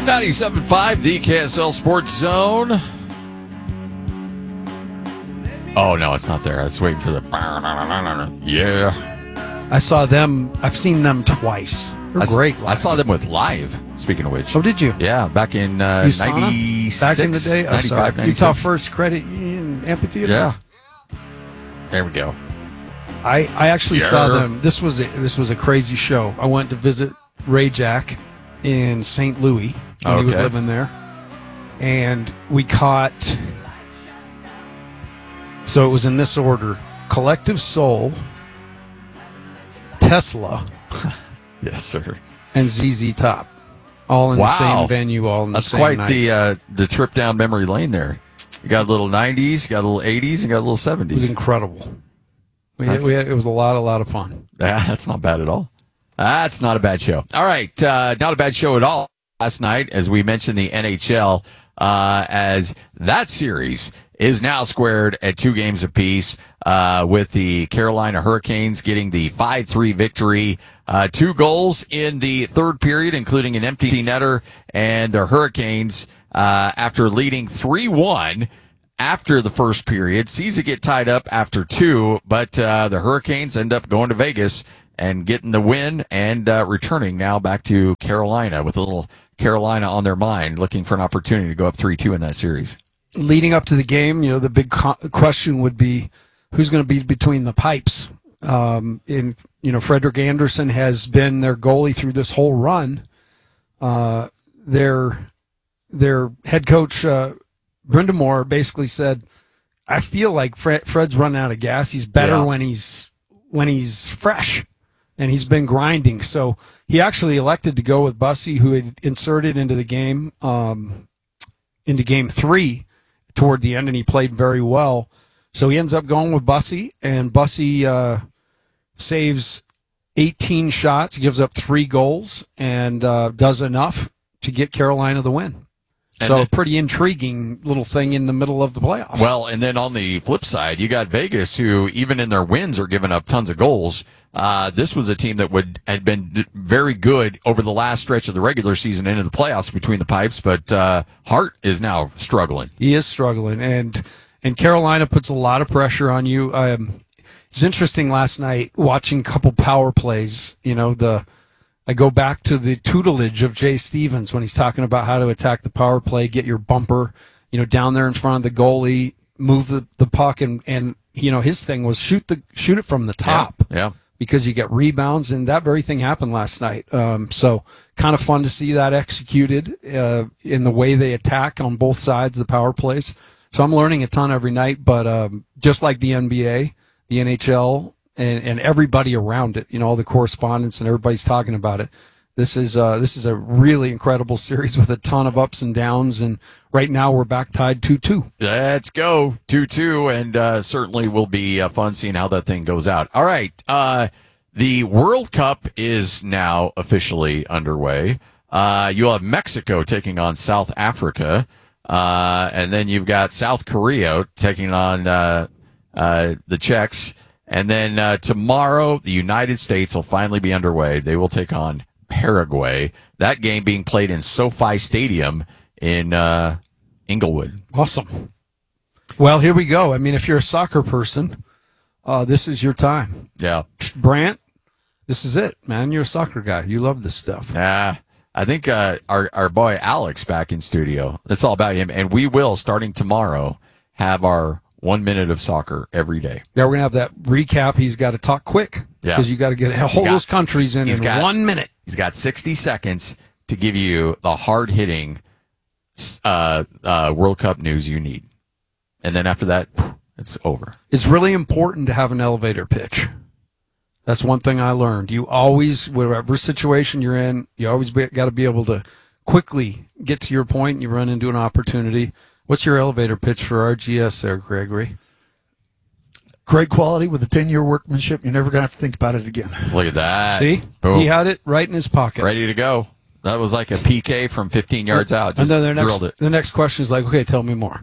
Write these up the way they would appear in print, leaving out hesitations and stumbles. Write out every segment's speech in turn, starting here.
97.5, the KSL Sports Zone. Oh, no, it's not there. I was waiting for the... Yeah. I saw them. I've seen them twice. They're great. I saw them with Live, speaking of which. Oh, did you? Yeah, back in You saw them? 96. Back in the day? 95, 96. Utah First Credit Union Amphitheater? Yeah. There we go. I actually saw them. This was a crazy show. I went to visit Ray Jack in St. Louis when he was living there. And we caught... So it was in this order. Collective Soul, Tesla... Yes, sir. And ZZ Top. All in the same venue, all in the same night. That's quite the trip down memory lane there. You got a little 90s, you got a little 80s, you got a little 70s. It was incredible. It was a lot of fun. Yeah, that's not bad at all. That's not a bad show. All right, not a bad show at all last night, as we mentioned the NHL, as that series is now squared at 2 games apiece, with the Carolina Hurricanes getting the 5-3 victory. 2 goals in the third period, including an empty netter, and the Hurricanes, after leading 3-1 after the first period, sees it get tied up after 2, but the Hurricanes end up going to Vegas and getting the win and returning now back to Carolina with a little Carolina on their mind, looking for an opportunity to go up 3-2 in that series. Leading up to the game, the big question would be who's going to be between the pipes. Frederick Anderson has been their goalie through this whole run. Their head coach Brindamore basically said, "I feel like Fred's running out of gas. He's better when he's fresh, and he's been grinding." So he actually elected to go with Bussy, who had inserted into the game, into Game 3 toward the end, and he played very well. So he ends up going with Bussy, and Bussy saves 18 shots, gives up 3 goals, and does enough to get Carolina the win. And so a pretty intriguing little thing in the middle of the playoffs. Well, and then on the flip side, you got Vegas, who even in their wins are giving up tons of goals. This was a team that had been very good over the last stretch of the regular season into the playoffs between the pipes, but Hart is now struggling. He is struggling, and Carolina puts a lot of pressure on you. It's interesting last night watching a couple power plays. I go back to the tutelage of Jay Stevens when he's talking about how to attack the power play, get your bumper, down there in front of the goalie, move the puck, and his thing was shoot it from the top. Yeah. Because you get rebounds, and that very thing happened last night. So kind of fun to see that executed in the way they attack on both sides of the power plays. So I'm learning a ton every night, but just like the NBA, the NHL, and everybody around it, all the correspondents and everybody's talking about it. This is a really incredible series with a ton of ups and downs, and right now we're back tied 2-2. Let's go 2-2, and certainly will be fun seeing how that thing goes out. All right, the World Cup is now officially underway. You'll have Mexico taking on South Africa, and then you've got South Korea taking on the Czechs. And then tomorrow, the United States will finally be underway. They will take on Paraguay. That game being played in SoFi Stadium in Inglewood. Awesome. Well, here we go. I mean, if you're a soccer person, this is your time. Yeah. Brant, this is it, man. You're a soccer guy. You love this stuff. I think our boy Alex back in studio. That's all about him. And we will, starting tomorrow, have our 1 minute of soccer every day. Yeah, we're going to have that recap. He's got to talk quick because you got to get a whole those countries in 1 minute. He's got 60 seconds to give you the hard-hitting World Cup news you need. And then after that, it's over. It's really important to have an elevator pitch. That's one thing I learned. You always, whatever situation you're in, you always got to be able to quickly get to your point and you run into an opportunity. What's your elevator pitch for RGS there, Gregory? Great quality with a 10-year workmanship. You're never going to have to think about it again. Look at that. See? Boom. He had it right in his pocket. Ready to go. That was like a PK from 15 yards out. And Just then drilled it. the next question is like, okay, tell me more.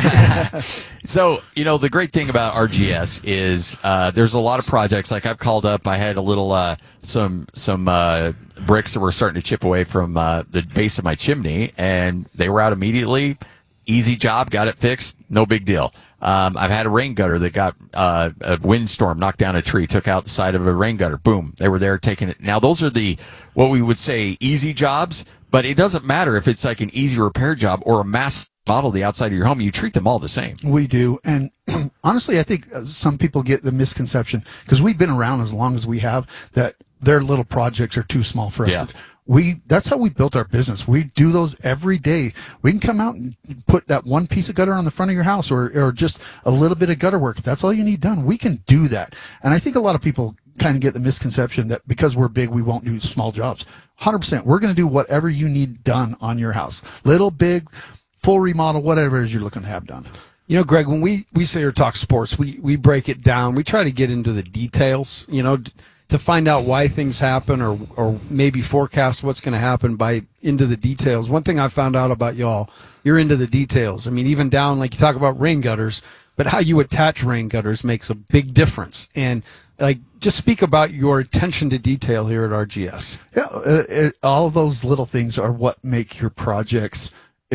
So, the great thing about RGS is there's a lot of projects. Like I've called up, I had a little some bricks that were starting to chip away from the base of my chimney, and they were out immediately. Easy job, got it fixed, no big deal. I've had a rain gutter that got a windstorm knocked down a tree, took out the side of a rain gutter. Boom, they were there taking it. Now those are what we would say easy jobs, but it doesn't matter if it's like an easy repair job or a mass model the outside of your home. You treat them all the same. We do. And honestly, I think some people get the misconception, because we've been around as long as we have, that their little projects are too small for us. Yeah. That's how we built our business. We do those every day. We can come out and put that one piece of gutter on the front of your house, or just a little bit of gutter work. If that's all you need done, we can do that. And I think a lot of people kind of get the misconception that because we're big, we won't do small jobs. 100%. We're going to do whatever you need done on your house. Little, big, full remodel, whatever it is you're looking to have done. Greg, when we say or talk sports, we break it down. We try to get into the details, to find out why things happen, or maybe forecast what's going to happen into the details. One thing I found out about y'all, you're into the details. I mean, even down, like you talk about rain gutters, but how you attach rain gutters makes a big difference. And just speak about your attention to detail here at RGS. Yeah, all of those little things are what make your projects,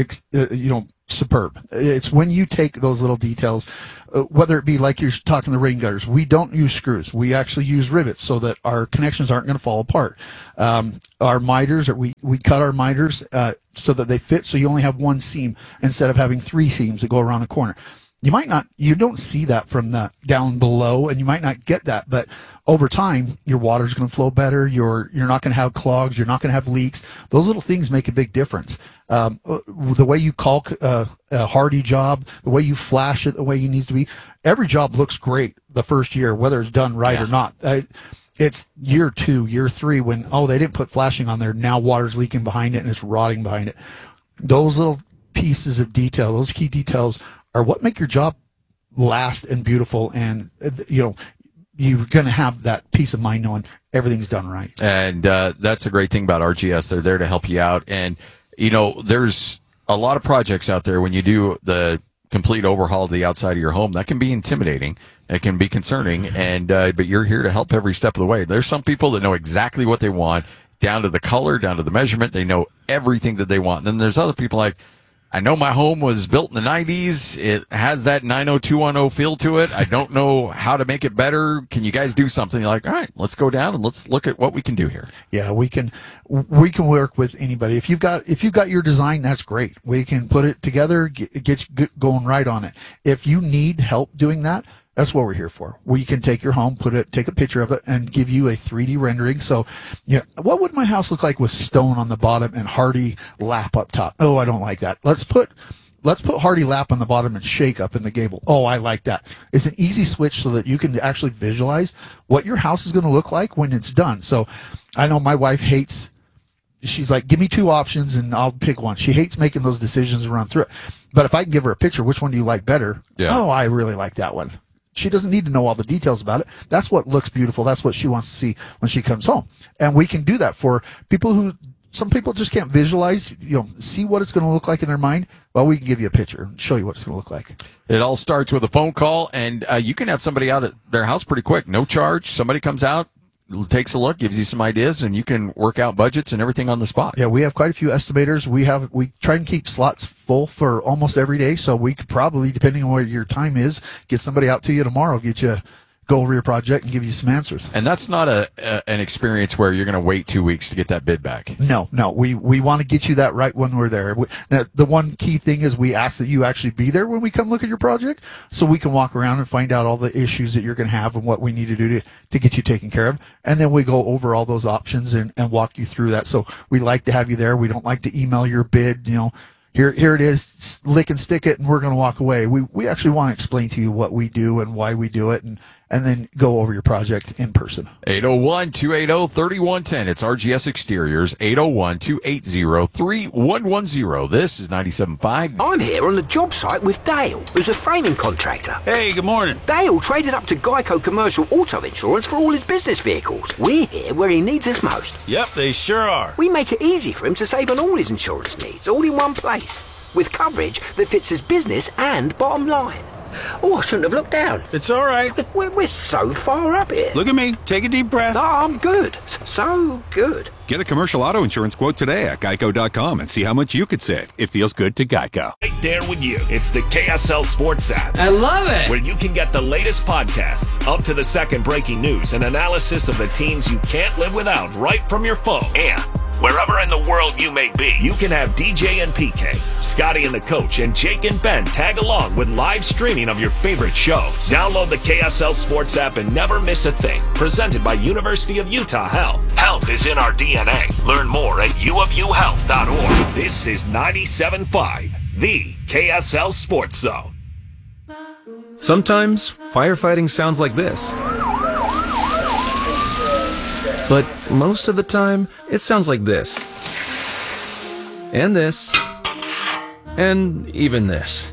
superb. It's when you take those little details, whether it be like you're talking the rain gutters. We don't use screws. We actually use rivets so that our connections aren't going to fall apart. Our miters, we cut our miters so that they fit, so you only have one seam instead of having three seams that go around a corner. You don't see that from the down below, and you might not get that, but over time, your water's going to flow better. You're not going to have clogs. You're not going to have leaks. Those little things make a big difference. The way you caulk a hardy job, the way you flash it, the way you need to be, every job looks great the first year, whether it's done right or not. It's year 2, year 3 when, they didn't put flashing on there. Now water's leaking behind it and it's rotting behind it. Those little pieces of detail, those key details, are what make your job last and beautiful, and you're going to have that peace of mind knowing everything's done right. And that's a great thing about RGS. They're there to help you out. And, there's a lot of projects out there when you do the complete overhaul of the outside of your home. That can be intimidating. It can be concerning. And but you're here to help every step of the way. There's some people that know exactly what they want, down to the color, down to the measurement. They know everything that they want. And then there's other people like, I know my home was built in the 90s. It has that 90210 feel to it. I don't know how to make it better. Can you guys do something? You're like, all right, let's go down and let's look at what we can do here. Yeah, we can work with anybody. If you've got your design, that's great. We can put it together, get you going right on it. If you need help doing that, that's what we're here for. We can take your home, take a picture of it, and give you a 3D rendering. So, what would my house look like with stone on the bottom and hardy lap up top? Oh, I don't like that. Let's put hardy lap on the bottom and shake up in the gable. Oh, I like that. It's an easy switch so that you can actually visualize what your house is going to look like when it's done. So, I know my wife hates. She's like, give me 2 options and I'll pick one. She hates making those decisions and run through it. But if I can give her a picture, which one do you like better? Yeah. Oh, I really like that one. She doesn't need to know all the details about it. That's what looks beautiful. That's what she wants to see when she comes home. And we can do that for people some people just can't visualize, see what it's going to look like in their mind. Well, we can give you a picture and show you what it's going to look like. It all starts with a phone call, and you can have somebody out at their house pretty quick. No charge. Somebody comes out, takes a look, gives you some ideas, and you can work out budgets and everything on the spot. Yeah, we have quite a few estimators. We try and keep slots full for almost every day, so we could probably, depending on where your time is, get somebody out to you tomorrow, go over your project and give you some answers. And that's not an experience where you're going to wait 2 weeks to get that bid back. No. We want to get you that right when we're there. Now, the one key thing is we ask that you actually be there when we come look at your project, so we can walk around and find out all the issues that you're going to have and what we need to do to get you taken care of. And then we go over all those options and walk you through that. So we like to have you there. We don't like to email your bid, Here it is, lick and stick it, and we're going to walk away. We actually want to explain to you what we do and why we do it, and then go over your project in person. 801-280-3110. It's RGS Exteriors, 801-280-3110. This is 97.5. I'm here on the job site with Dale, who's a framing contractor. Hey, good morning. Dale traded up to Geico Commercial Auto Insurance for all his business vehicles. We're here where he needs us most. Yep, they sure are. We make it easy for him to save on all his insurance needs, all in one place, with coverage that fits his business and bottom line. Oh, I shouldn't have looked down. It's all right. We're so far up here. Look at me. Take a deep breath. No, I'm good. So good. Get a commercial auto insurance quote today at geico.com and see how much you could save. It feels good to Geico. Right there with you. It's the KSL Sports app. I love it. Where you can get the latest podcasts, up to the second breaking news, and analysis of the teams you can't live without right from your phone. And wherever in the world you may be, you can have DJ and PK, Scotty and the coach, and Jake and Ben tag along with live streaming of your favorite shows. Download the KSL Sports app and never miss a thing. Presented by University of Utah Health. Health is in our DNA. Learn more at uofuhealth.org. This is 97.5, the KSL Sports Zone. Sometimes firefighting sounds like this. But most of the time, it sounds like this. And this. And even this.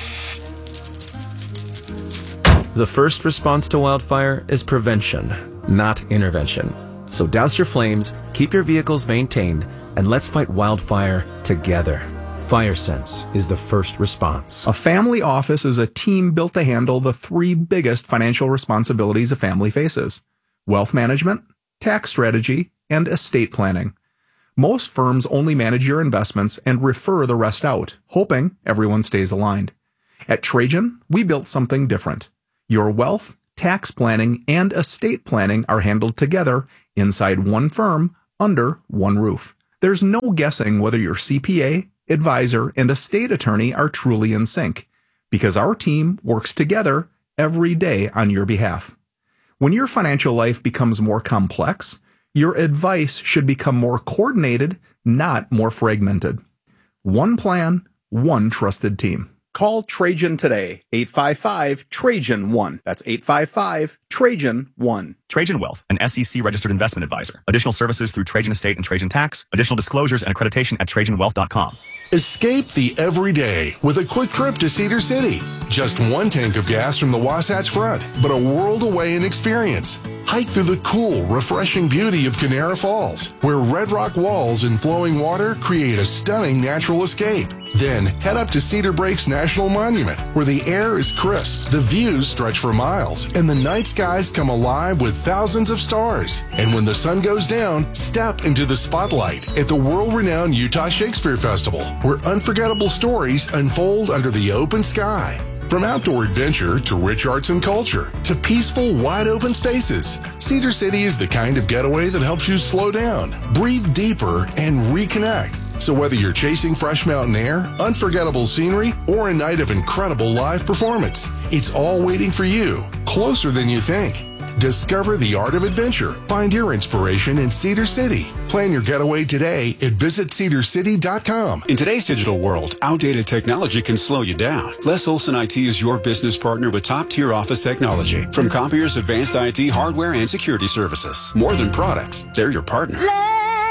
The first response to wildfire is prevention, not intervention. So douse your flames, keep your vehicles maintained, and let's fight wildfire together. FireSense is the first response. A family office is a team built to handle the three biggest financial responsibilities a family faces: wealth management, tax strategy, and estate planning. Most firms only manage your investments and refer the rest out, hoping everyone stays aligned. At Trajan, we built something different. Your wealth, tax planning, and estate planning are handled together inside one firm under one roof. There's no guessing whether your CPA, advisor, and estate attorney are truly in sync, because our team works together every day on your behalf. When your financial life becomes more complex, your advice should become more coordinated, not more fragmented. One plan, one trusted team. Call Trajan today, 855-TRAJAN-1. That's 855-TRAJAN-1. Trajan Wealth, an SEC-registered investment advisor. Additional services through Trajan Estate and Trajan Tax. Additional disclosures and accreditation at TrajanWealth.com. Escape the everyday with a quick trip to Cedar City. Just one tank of gas from the Wasatch Front, but a world away in experience. Hike through the cool, refreshing beauty of Canara Falls, where red rock walls and flowing water create a stunning natural escape. Then head up to Cedar Breaks National Monument, where the air is crisp, the views stretch for miles, and the night skies come alive with thousands of stars. And when the sun goes down, step into the spotlight at the world-renowned Utah Shakespeare Festival, where unforgettable stories unfold under the open sky. From outdoor adventure to rich arts and culture to peaceful, wide-open spaces, Cedar City is the kind of getaway that helps you slow down, breathe deeper, and reconnect. So whether you're chasing fresh mountain air, unforgettable scenery, or a night of incredible live performance, it's all waiting for you, closer than you think. Discover the art of adventure. Find your inspiration in Cedar City. Plan your getaway today at visitcedarcity.com. In today's digital world, outdated technology can slow you down. Les Olson IT is your business partner with top-tier office technology. From Compier's advanced IT hardware and security services. More than products, they're your partner.